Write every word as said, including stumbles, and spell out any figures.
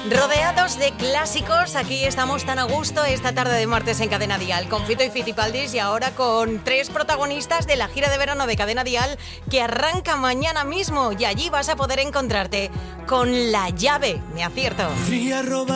Rodeados de clásicos, aquí estamos tan a gusto esta tarde de martes en Cadena Dial, con Fito y Fitipaldis y ahora con tres protagonistas de la gira de verano de Cadena Dial que arranca mañana mismo y allí vas a poder encontrarte con La Llave, me acierto.